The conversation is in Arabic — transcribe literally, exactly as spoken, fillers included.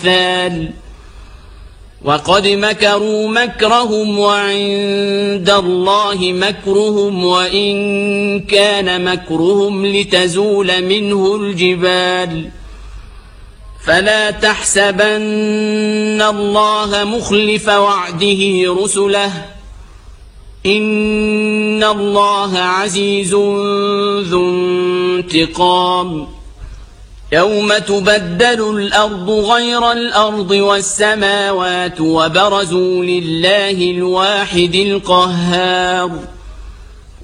وقد مكروا مكرهم وعند الله مكرهم وإن كان مكرهم لتزول منه الجبال فلا تحسبن الله مخلف وعده رسله إن الله عزيز ذو انتقام يوم تبدل الأرض غير الأرض والسماوات وبرزوا لله الواحد القهار